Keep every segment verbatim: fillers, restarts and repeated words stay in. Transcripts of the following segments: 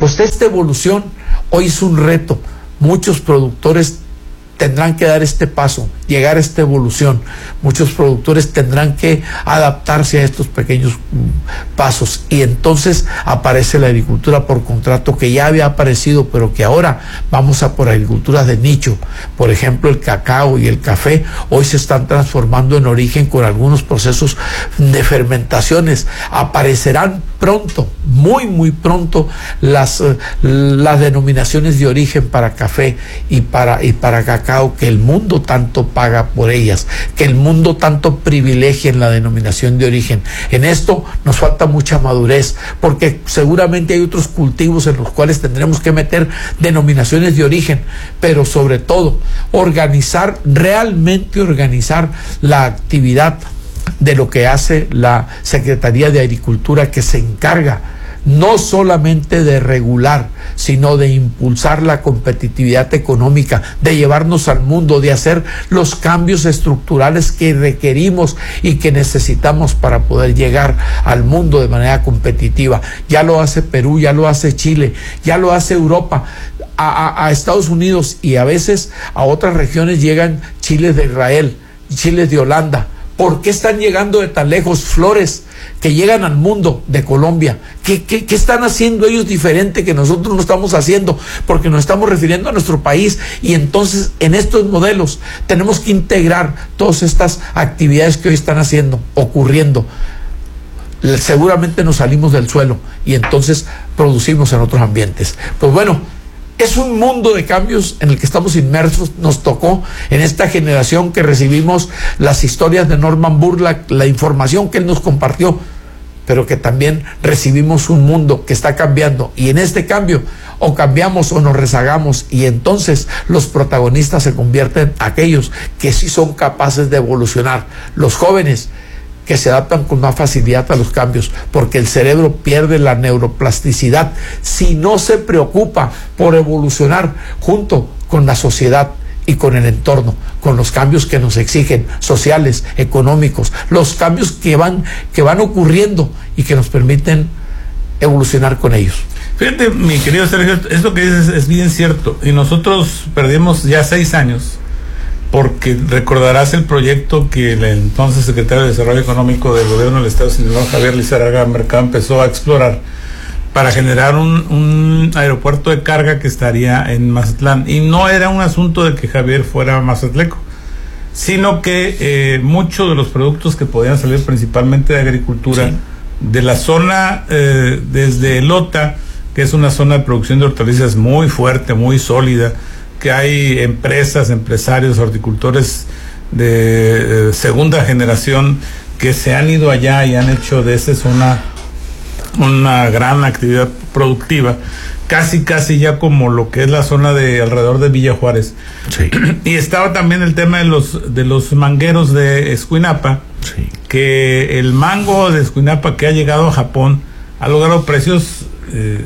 Pues esta evolución hoy es un reto. Muchos productores tendrán que dar este paso, llegar a esta evolución. Muchos productores tendrán que adaptarse a estos pequeños mm, pasos, y entonces aparece la agricultura por contrato, que ya había aparecido, pero que ahora vamos a por agriculturas de nicho. Por ejemplo, el cacao y el café hoy se están transformando en origen con algunos procesos de fermentaciones. Aparecerán pronto, muy muy pronto, las, uh, las denominaciones de origen para café y para, y para cacao, que el mundo tanto paga por ellas, que el mundo tanto privilegia en la denominación de origen. En esto nos falta mucha madurez, porque seguramente hay otros cultivos en los cuales tendremos que meter denominaciones de origen, pero sobre todo organizar, realmente organizar la actividad de lo que hace la Secretaría de Agricultura, que se encarga no solamente de regular, sino de impulsar la competitividad económica, de llevarnos al mundo, de hacer los cambios estructurales que requerimos y que necesitamos para poder llegar al mundo de manera competitiva. Ya lo hace Perú, ya lo hace Chile, ya lo hace Europa. A, a, a Estados Unidos y a veces a otras regiones llegan chiles de Israel, chiles de Holanda. ¿Por qué están llegando de tan lejos? Flores que llegan al mundo de Colombia. ¿Qué, qué, qué están haciendo ellos diferente que nosotros no estamos haciendo? Porque nos estamos refiriendo a nuestro país, y entonces en estos modelos tenemos que integrar todas estas actividades que hoy están haciendo, ocurriendo. Seguramente nos salimos del suelo y entonces producimos en otros ambientes. Pues bueno, es un mundo de cambios en el que estamos inmersos. Nos tocó en esta generación que recibimos las historias de Norman Burlack, la información que él nos compartió, pero que también recibimos un mundo que está cambiando, y en este cambio o cambiamos o nos rezagamos, y entonces los protagonistas se convierten en aquellos que sí son capaces de evolucionar. Los jóvenes que se adaptan con más facilidad a los cambios, porque el cerebro pierde la neuroplasticidad si no se preocupa por evolucionar junto con la sociedad y con el entorno, con los cambios que nos exigen, sociales, económicos, los cambios que van, que van ocurriendo y que nos permiten evolucionar con ellos. Fíjate, mi querido Sergio, esto que dices es bien cierto, y nosotros perdimos ya seis años, porque recordarás el proyecto que el entonces secretario de Desarrollo Económico del gobierno del Estado, señor Javier Lizárraga Mercado, empezó a explorar para generar un, un aeropuerto de carga que estaría en Mazatlán. Y no era un asunto de que Javier fuera mazatleco, sino que eh, muchos de los productos que podían salir principalmente de agricultura, sí, de la zona eh, desde Lota, que es una zona de producción de hortalizas muy fuerte, muy sólida, que hay empresas, empresarios, horticultores de, de segunda generación que se han ido allá y han hecho de esa zona una gran actividad productiva, casi casi ya como lo que es la zona de alrededor de Villa Juárez. Sí. Y estaba también el tema de los de los mangueros de Escuinapa, sí, que el mango de Escuinapa, que ha llegado a Japón, ha logrado precios eh,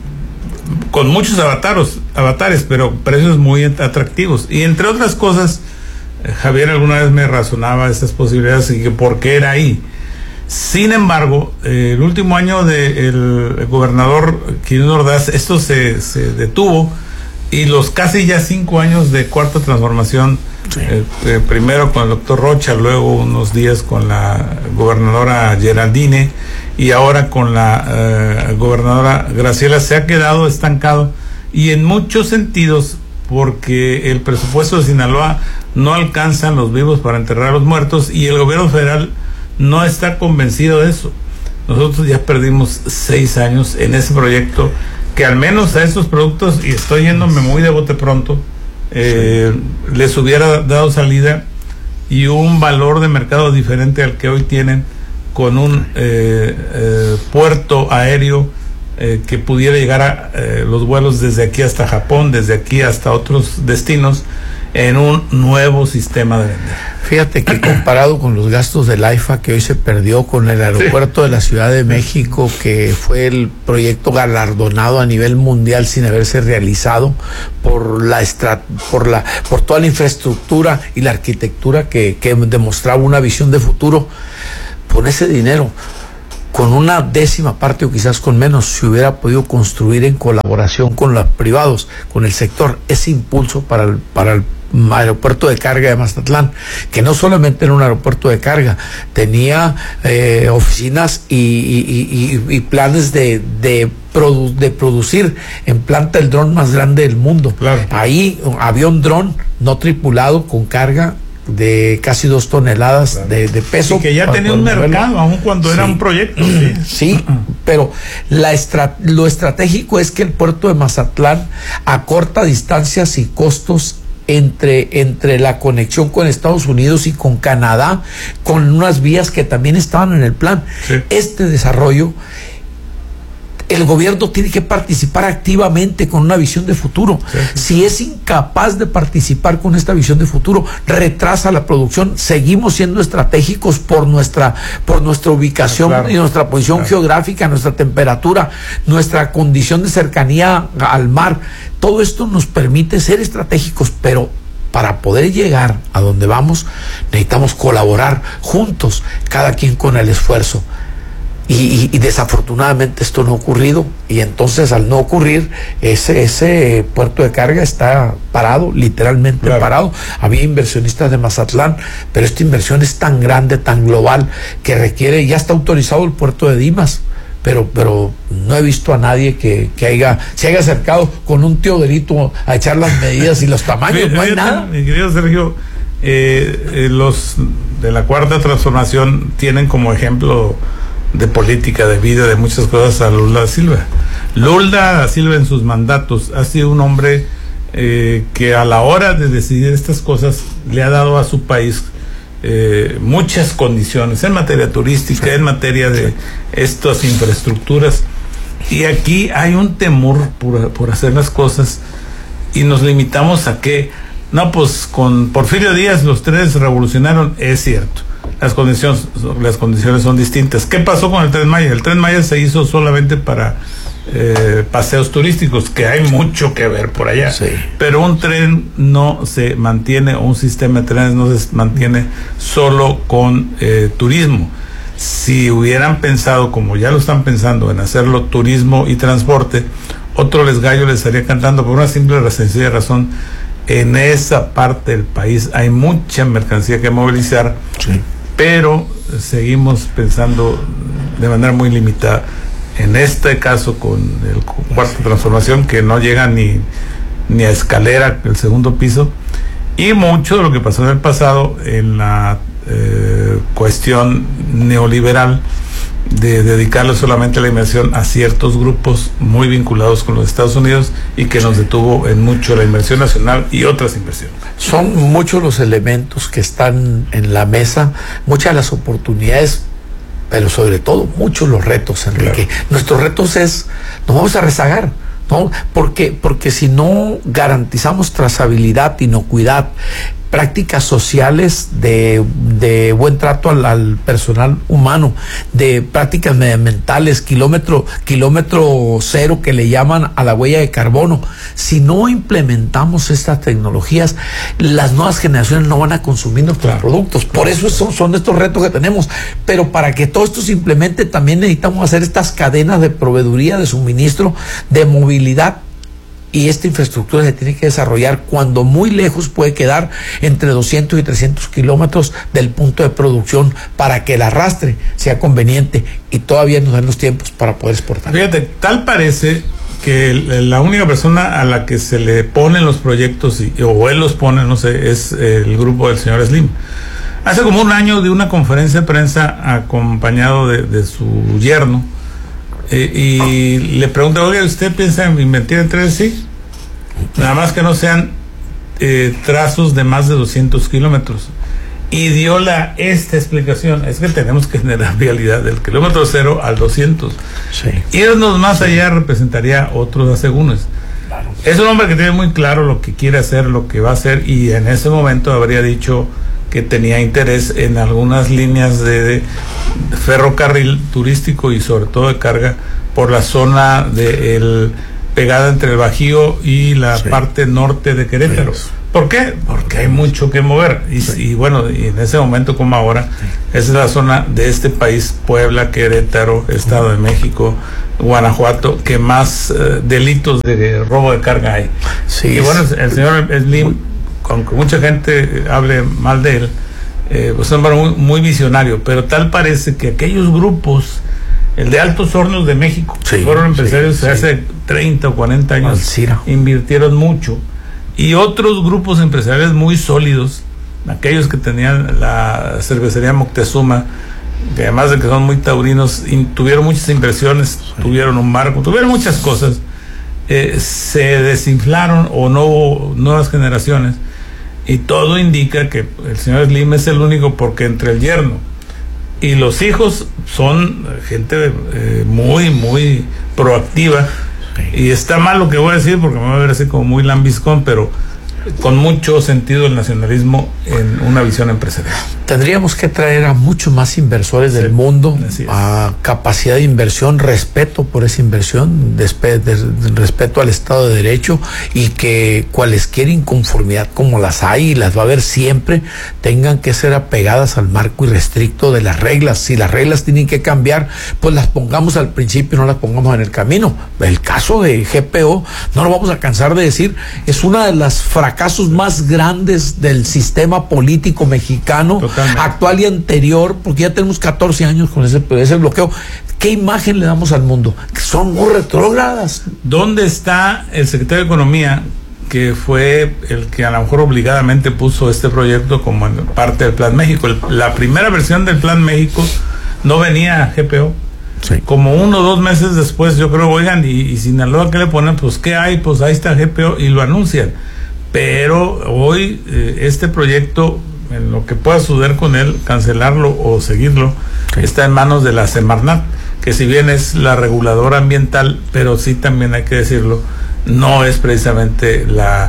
con muchos avataros, avatares, pero precios muy atractivos. Y entre otras cosas, Javier alguna vez me razonaba estas posibilidades y que por qué era ahí. Sin embargo, eh, el último año del de gobernador Quirino Ordaz, esto se, se detuvo, y los casi ya cinco años de cuarta transformación, sí, eh, eh, primero con el doctor Rocha, luego unos días con la gobernadora Geraldine, y ahora con la eh, gobernadora Graciela, se ha quedado estancado, y en muchos sentidos, porque el presupuesto de Sinaloa no alcanzan los vivos para enterrar a los muertos, y el gobierno federal no está convencido de eso. Nosotros ya perdimos seis años en ese proyecto, que al menos a estos productos, y estoy yéndome muy de bote pronto, eh, sí, les hubiera dado salida y un valor de mercado diferente al que hoy tienen, con un eh, eh, puerto aéreo eh, que pudiera llegar a eh, los vuelos desde aquí hasta Japón, desde aquí hasta otros destinos, en un nuevo sistema de vender. Fíjate que comparado con los gastos del AIFA que hoy se perdió, con el aeropuerto, sí, de la Ciudad de México, que fue el proyecto galardonado a nivel mundial sin haberse realizado por la estra, por la por toda la infraestructura y la arquitectura que, que demostraba una visión de futuro, con ese dinero con una décima parte o quizás con menos se hubiera podido construir en colaboración con los privados, con el sector, ese impulso para el, para el aeropuerto de carga de Mazatlán, que no solamente era un aeropuerto de carga, tenía eh, oficinas y, y, y, y planes de, de, produ de producir en planta el dron más grande del mundo. Claro. Ahí había un dron no tripulado con carga de casi dos toneladas claro. de, de peso. Y que ya tenía un mercado, aun cuando sí. era un proyecto. Sí, sí pero la estra lo estratégico es que el puerto de Mazatlán acorta distancias y costos entre, entre la conexión con Estados Unidos y con Canadá, con unas vías que también estaban en el plan. Sí. Este desarrollo, el gobierno tiene que participar activamente con una visión de futuro. Sí, sí. Si es incapaz de participar con esta visión de futuro, retrasa la producción. Seguimos siendo estratégicos por nuestra, por nuestra ubicación claro. y nuestra posición claro. geográfica, nuestra temperatura, nuestra condición de cercanía al mar. Todo esto nos permite ser estratégicos, pero para poder llegar a donde vamos, necesitamos colaborar juntos, cada quien con el esfuerzo. Y, y, y desafortunadamente esto no ha ocurrido, y entonces al no ocurrir ese, ese puerto de carga está parado, literalmente claro. parado. Había inversionistas de Mazatlán, pero esta inversión es tan grande, tan global, que requiere, ya está autorizado el puerto de Dimas, pero pero no he visto a nadie que, que haya, se haya acercado con un teoderito a echar las medidas y los tamaños. No hay nada. Mi querido Sergio, eh, eh, los de la Cuarta Transformación tienen como ejemplo de política, de vida, de muchas cosas a Lula da Silva. Lula da Silva en sus mandatos ha sido un hombre eh, que a la hora de decidir estas cosas le ha dado a su país eh, muchas condiciones en materia turística, sí. en materia de sí. estas infraestructuras, y aquí hay un temor por, por hacer las cosas y nos limitamos a que no, pues con Porfirio Díaz los tres revolucionaron, es cierto. Las condiciones, las condiciones son distintas. ¿Ququé pasó con el Tren Maya? El Tren Maya se hizo solamente para eh, paseos turísticos, que hay mucho que ver por allá. Sí. Pero un tren no se mantiene, o un sistema de trenes no se mantiene solo con eh, turismo. Si hubieran pensado, como ya lo están pensando, en hacerlo turismo y transporte, otro les gallo les estaría cantando por una simple sencilla razón. En esa parte del país hay mucha mercancía que movilizar, sí. pero seguimos pensando de manera muy limitada. En este caso con el Cuarta Transformación, que no llega ni, ni a escalera, el segundo piso, y mucho de lo que pasó en el pasado en la eh, cuestión neoliberal de dedicarle solamente la inversión a ciertos grupos muy vinculados con los Estados Unidos, y que nos detuvo en mucho la inversión nacional y otras inversiones. Son muchos los elementos que están en la mesa, muchas las oportunidades, pero sobre todo muchos los retos, Enrique. Claro. Nuestros retos es, nos vamos a rezagar, ¿no? Porque, porque si no garantizamos trazabilidad, inocuidad, prácticas sociales de, de buen trato al, al personal humano, de prácticas medioambientales, kilómetro, kilómetro cero que le llaman a la huella de carbono. Si no implementamos estas tecnologías, las nuevas generaciones no van a consumir nuestros claro. productos. Por eso son, son estos retos que tenemos. Pero para que todo esto se implemente, también necesitamos hacer estas cadenas de proveeduría, de suministro, de movilidad. Y esta infraestructura se tiene que desarrollar cuando muy lejos puede quedar, entre doscientos y trescientos kilómetros del punto de producción, para que el arrastre sea conveniente y todavía nos den los tiempos para poder exportar. Fíjate, tal parece que la única persona a la que se le ponen los proyectos, y, o él los pone, no sé, es el grupo del señor Slim. Hace como un año de una conferencia de prensa acompañado de, de su yerno, Eh, y le pregunta, oye, ¿usted piensa en invertir en trenes? Sí, nada más que no sean eh, trazos de más de doscientos kilómetros. Y dio la esta explicación: es que tenemos que generar vialidad del kilómetro cero al doscientos. Sí. Irnos más sí. allá representaría otros asegúnes. Claro. Es un hombre que tiene muy claro lo que quiere hacer, lo que va a hacer, y en ese momento habría dicho que tenía interés en algunas líneas de, de ferrocarril turístico y sobre todo de carga por la zona del pegada entre el Bajío y la sí. parte norte de Querétaro. Sí. ¿Por qué? Porque hay mucho que mover. Y, sí. y bueno, y en ese momento como ahora, sí. esa es la zona de este país, Puebla, Querétaro, Estado de México, Guanajuato, que más uh, delitos de robo de carga hay. Sí, y bueno, el señor Slim, aunque mucha gente hable mal de él, eh, pues es un hombre muy, muy visionario, pero tal parece que aquellos grupos, el de Altos Hornos de México, sí, que fueron empresarios sí, hace sí. treinta o cuarenta años, Alcira. Invirtieron mucho, y otros grupos empresariales muy sólidos, aquellos que tenían la cervecería Moctezuma, que además de que son muy taurinos, in, tuvieron muchas inversiones, sí. tuvieron un marco, tuvieron muchas cosas, eh, se desinflaron o no hubo nuevas generaciones, y todo indica que el señor Slim es el único, porque entre el yerno y los hijos son gente eh, muy, muy proactiva. Sí. Y está mal lo que voy a decir porque me va a ver así como muy lambiscón, pero con mucho sentido el nacionalismo en una visión empresarial. Tendríamos que traer a muchos más inversores del sí, mundo, a capacidad de inversión, respeto por esa inversión, despe- de, de, respeto al Estado de Derecho, y que cualesquier inconformidad, como las hay y las va a haber siempre, tengan que ser apegadas al marco irrestricto de las reglas. Si las reglas tienen que cambiar, pues las pongamos al principio y no las pongamos en el camino. El caso de G P O, no lo vamos a cansar de decir, es una de las fracasos más grandes del sistema político mexicano. Totalmente. Actual y anterior, porque ya tenemos catorce años con ese, ese bloqueo. ¿Qué imagen le damos al mundo? Que son muy retrógradas. ¿Dónde está el secretario de Economía, que fue el que a lo mejor obligadamente puso este proyecto como en parte del Plan México? El, la primera versión del Plan México no venía G P O. Sí. Como uno o dos meses después, yo creo, oigan, y, y Sinaloa, ¿qué le ponen? Pues, ¿qué hay? Pues ahí está G P O, y lo anuncian. Pero hoy eh, este proyecto, en lo que pueda suceder con él, cancelarlo o seguirlo, sí. está en manos de la Semarnat, que si bien es la reguladora ambiental, pero sí también hay que decirlo, no es precisamente la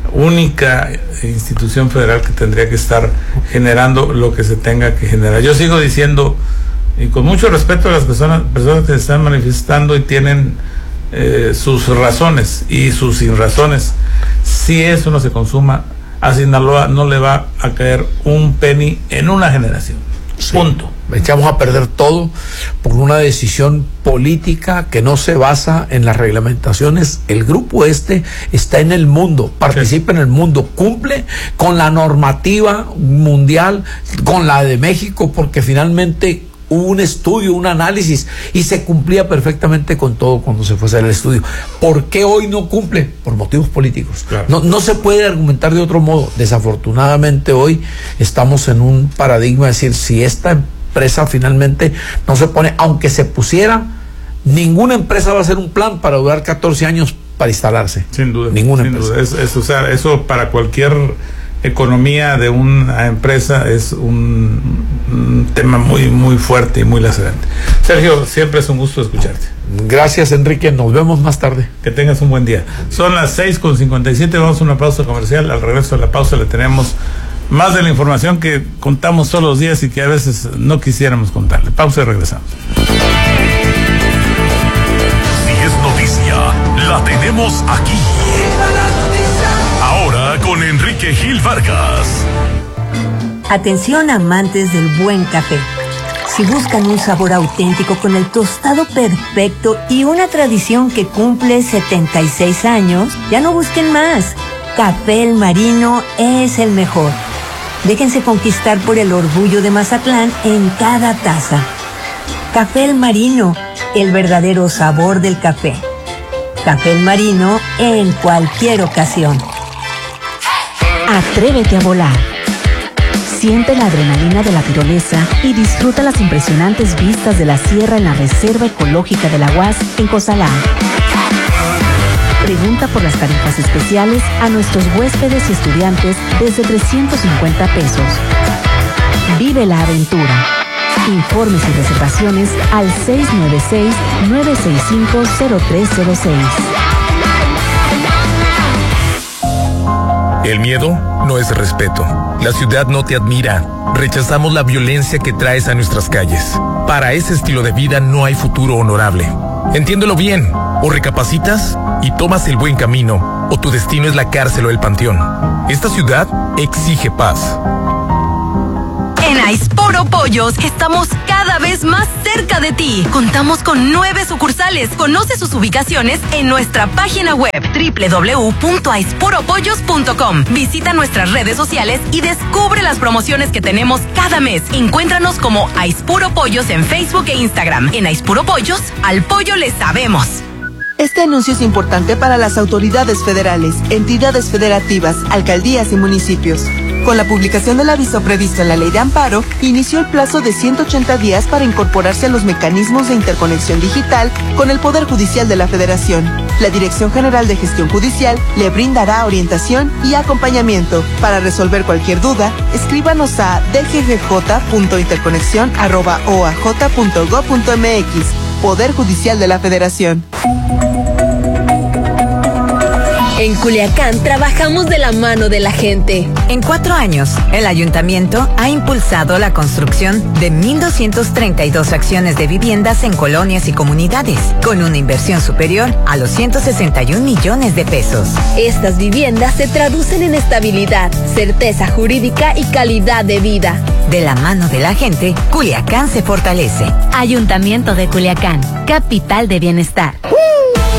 única institución federal que tendría que estar generando lo que se tenga que generar. Yo sigo diciendo, y con mucho respeto a las personas, personas que se están manifestando y tienen eh, sus razones y sus sinrazones, si eso no se consuma, a Sinaloa no le va a caer un penny en una generación. Sí. Punto. Echamos a perder todo por una decisión política que no se basa en las reglamentaciones. El grupo este está en el mundo, participa sí. en el mundo, cumple con la normativa mundial, con la de México, porque finalmente hubo un estudio, un análisis, y se cumplía perfectamente con todo cuando se fue a hacer el estudio. ¿Por qué hoy no cumple? Por motivos políticos. Claro. No, no se puede argumentar de otro modo. Desafortunadamente hoy estamos en un paradigma de decir, si esta empresa finalmente no se pone, aunque se pusiera, ninguna empresa va a hacer un plan para durar catorce años para instalarse. Sin duda. Ninguna sin empresa. Duda. Es, es, o sea, eso para cualquier economía de una empresa es un, un tema muy muy fuerte y muy lacerante. Sergio, siempre es un gusto escucharte. Gracias, Enrique, nos vemos más tarde. Que tengas un buen día. Son las seis con cincuenta y siete, vamos a una pausa comercial. Al regreso de la pausa le tenemos más de la información que contamos todos los días y que a veces no quisiéramos contarle. Pausa y regresamos. Si es noticia, la tenemos aquí. Ahora con Enrique Gil Vargas. Atención, amantes del buen café. Si buscan un sabor auténtico con el tostado perfecto y una tradición que cumple setenta y seis años, ya no busquen más. Café El Marino es el mejor. Déjense conquistar por el orgullo de Mazatlán en cada taza. Café El Marino, el verdadero sabor del café. Café El Marino en cualquier ocasión. Atrévete a volar. Siente la adrenalina de la tirolesa y disfruta las impresionantes vistas de la sierra en la Reserva Ecológica de la U A S en Cozalá. Pregunta por las tarifas especiales a nuestros huéspedes y estudiantes desde trescientos cincuenta pesos. Vive la aventura. Informes y reservaciones al seis nueve seis, nueve seis cinco, cero tres cero seis. El miedo no es respeto. La ciudad no te admira. Rechazamos la violencia que traes a nuestras calles. Para ese estilo de vida no hay futuro honorable. Entiéndelo bien. O recapacitas y tomas el buen camino, o tu destino es la cárcel o el panteón. Esta ciudad exige paz. En Aispuro Pollos estamos cada vez más cerca de ti. Contamos con nueve sucursales. Conoce sus ubicaciones en nuestra página web doble u doble u doble u punto aispuro pollos punto com. Visita nuestras redes sociales y descubre las promociones que tenemos cada mes. Encuéntranos como Aispuro Pollos en Facebook e Instagram. En Aispuro Pollos, al pollo le sabemos. Este anuncio es importante para las autoridades federales, entidades federativas, alcaldías y municipios. Con la publicación del aviso previsto en la Ley de Amparo, inició el plazo de ciento ochenta días para incorporarse a los mecanismos de interconexión digital con el Poder Judicial de la Federación. La Dirección General de Gestión Judicial le brindará orientación y acompañamiento. Para resolver cualquier duda, escríbanos a d g g j punto interconexión arroba o a j punto gob punto m x. Poder Judicial de la Federación. En Culiacán trabajamos de la mano de la gente. En cuatro años, el ayuntamiento ha impulsado la construcción de mil doscientas treinta y dos acciones de viviendas en colonias y comunidades, con una inversión superior a los ciento sesenta y un millones de pesos. Estas viviendas se traducen en estabilidad, certeza jurídica y calidad de vida. De la mano de la gente, Culiacán se fortalece. Ayuntamiento de Culiacán, capital de bienestar.